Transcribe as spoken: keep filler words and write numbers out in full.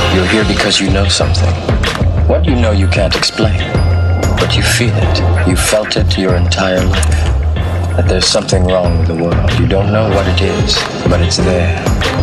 You're here because you know something. What you know you can't explain, but you feel it. You felt it your entire life. That there's something wrong with the world. You don't know what it is, but it's there.